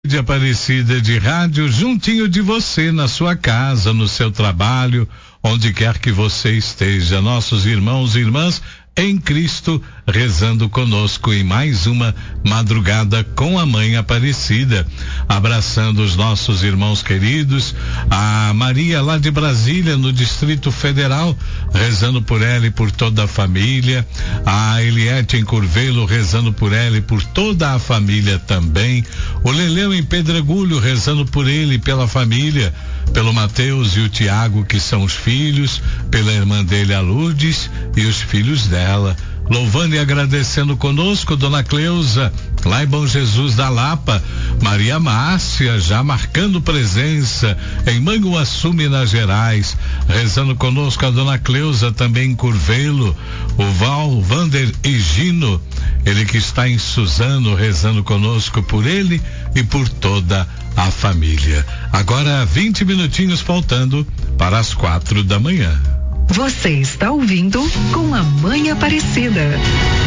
de Aparecida de Rádio, juntinho de você, na sua casa, no seu trabalho, onde quer que você esteja. Nossos irmãos e irmãs em Cristo, rezando conosco em mais uma madrugada com a Mãe Aparecida, abraçando os nossos irmãos queridos, a Maria lá de Brasília, no Distrito Federal, rezando por ela e por toda a família, a Eliette em Curvelo, rezando por ela e por toda a família também, o Leleu em Pedregulho, rezando por ele e pela família, pelo Mateus e o Tiago, que são os filhos, pela irmã dele, a Lourdes, e os filhos dela, louvando e agradecendo conosco, Dona Cleusa, lá em Bom Jesus da Lapa, Maria Márcia, já marcando presença em Manguaçu, Minas Gerais, rezando conosco a Dona Cleusa, também em Curvelo, o Vander e Gino, ele que está em Suzano, rezando conosco por ele e por toda a família. Agora 20 minutinhos faltando para as 4 da manhã. Você está ouvindo Com a Mãe Aparecida.